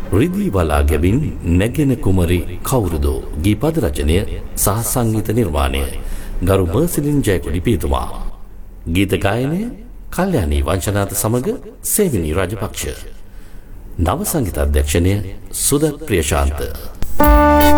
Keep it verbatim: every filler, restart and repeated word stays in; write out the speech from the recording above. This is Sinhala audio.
රිදී වලා ගැබින් නැගෙන කුමරි කවුරුද ගීපද රචනය සහ සංගීත නිර්මාණය ගරු මර්සිලින් ජයකොඩි පියතුමා. ගීත ගායනය කල්යාණී වංශනාත සමග සේවිනී රාජපක්ෂ. නව සංගීත අධ්‍යක්ෂණය සුදත් ප්‍රියශාන්ත.